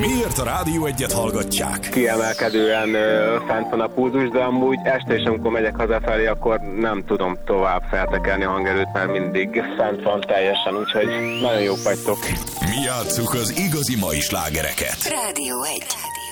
Miért a Rádió Egyet hallgatják? Kiemelkedően fent van a pulzus, de amúgy este is, amikor megyek hazafelé, akkor nem tudom tovább feltekelni a hangerőt, mert mindig fent van teljesen, úgyhogy nagyon jók vagytok. Mi játsszuk az igazi mai slágereket. Rádió 1.